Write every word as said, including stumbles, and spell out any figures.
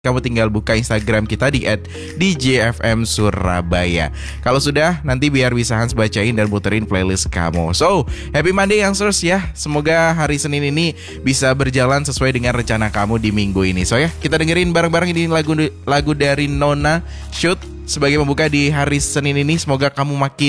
kamu tinggal buka Instagram kita di et d j f m surabaya. Kalau sudah, nanti biar bisa Hans bacain dan muterin playlist kamu. So, happy Monday Youngsters ya. Semoga hari Senin ini bisa berjalan sesuai dengan rencana kamu di minggu ini. So ya, kita dengerin bareng-bareng ini lagu lagu dari Nona Shoot sebagai pembuka di hari Senin ini. Semoga kamu makin